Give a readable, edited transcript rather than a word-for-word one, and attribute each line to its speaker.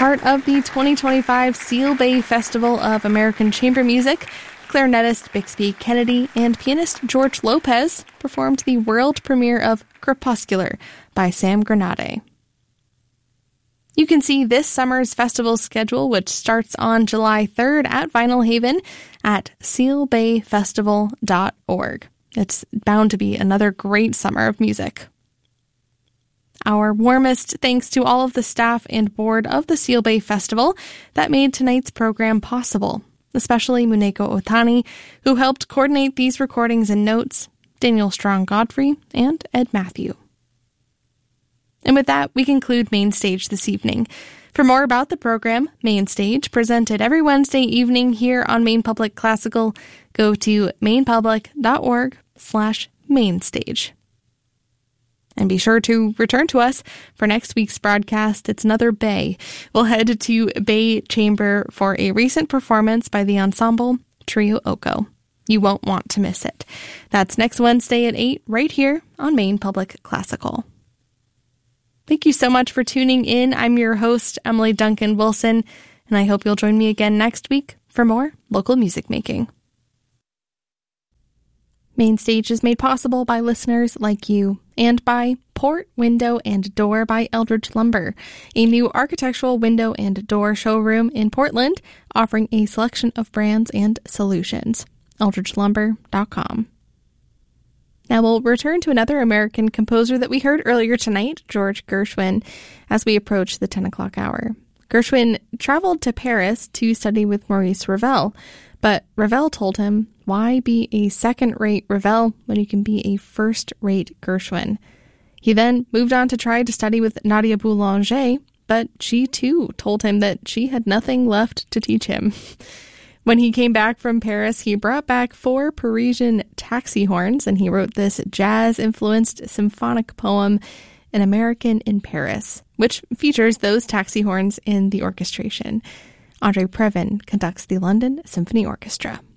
Speaker 1: part of the 2025 Seal Bay Festival of American Chamber Music, clarinetist Bixby Kennedy and pianist George Lopez performed the world premiere of Crepuscular by Sam Granade. You can see this summer's festival schedule, which starts on July 3rd at Vinyl Haven, at sealbayfestival.org. It's bound to be another great summer of music. Our warmest thanks to all of the staff and board of the Seal Bay Festival that made tonight's program possible, especially Muneko Otani, who helped coordinate these recordings and notes, Daniel Strong Godfrey, and Ed Matthew. And with that, we conclude Main Stage this evening. For more about the program, Main Stage, presented every Wednesday evening here on Maine Public Classical, go to mainpublic.org/mainstage. And be sure to return to us for next week's broadcast. It's another Bay. We'll head to Bay Chamber for a recent performance by the ensemble Trio Oko. You won't want to miss it. That's next Wednesday at 8, right here on Maine Public Classical. Thank you so much for tuning in. I'm your host, Emily Duncan Wilson, and I hope you'll join me again next week for more local music making. Main Stage is made possible by listeners like you and by Port Window and Door by Eldridge Lumber, a new architectural window and door showroom in Portland offering a selection of brands and solutions. EldridgeLumber.com. Now we'll return to another American composer that we heard earlier tonight, George Gershwin, as we approach the 10 o'clock hour. Gershwin traveled to Paris to study with Maurice Ravel, but Ravel told him, why be a second-rate Ravel when you can be a first-rate Gershwin? He then moved on to try to study with Nadia Boulanger, but she too told him that she had nothing left to teach him. When he came back from Paris, he brought back 4 Parisian taxi horns, and he wrote this jazz-influenced symphonic poem, An American in Paris, which features those taxi horns in the orchestration. Andre Previn conducts the London Symphony Orchestra.